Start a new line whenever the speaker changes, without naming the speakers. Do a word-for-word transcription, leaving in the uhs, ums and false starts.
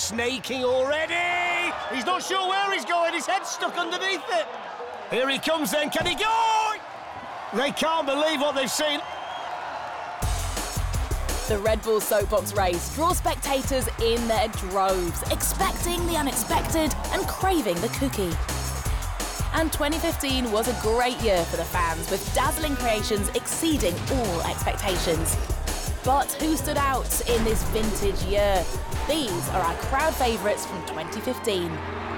snaking already. He's not sure where he's going. His head's stuck underneath it. Here he comes then. Can he go? They can't believe what they've seen.
The Red Bull Soapbox race draws spectators in their droves, expecting the unexpected and craving the cookie. And twenty fifteen was a great year for the fans, with dazzling creations exceeding all expectations. But who stood out in this vintage year? These are our crowd favourites from twenty fifteen.